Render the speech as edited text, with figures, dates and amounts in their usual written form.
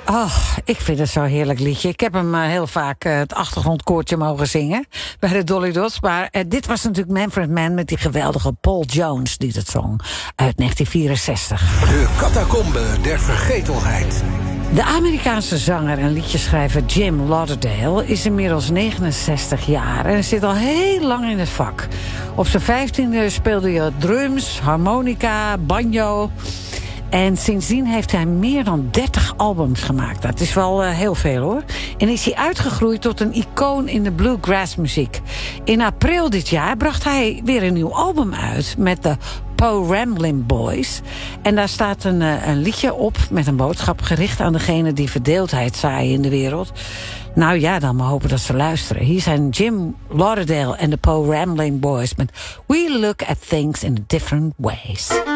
Oh, ik vind het zo'n heerlijk liedje. Ik heb hem heel vaak het achtergrondkoortje mogen zingen bij de Dolly Dots. Maar dit was natuurlijk Manfred Mann met die geweldige Paul Jones die het zong uit 1964. De catacombe der vergetelheid. De Amerikaanse zanger en liedjeschrijver Jim Lauderdale is inmiddels 69 jaar en hij zit al heel lang in het vak. Op zijn 15e speelde hij drums, harmonica, banjo. En sindsdien heeft hij meer dan 30 albums gemaakt. Dat is wel heel veel, hoor. En is hij uitgegroeid tot een icoon in de bluegrass-muziek. In april dit jaar bracht hij weer een nieuw album uit met de Po Ramblin' Boys. En daar staat een liedje op met een boodschap gericht aan degene die verdeeldheid zaaien in de wereld. Nou ja, dan maar hopen dat ze luisteren. Hier zijn Jim Lauderdale en de Po Ramblin' Boys met We Look at Things in Different Ways.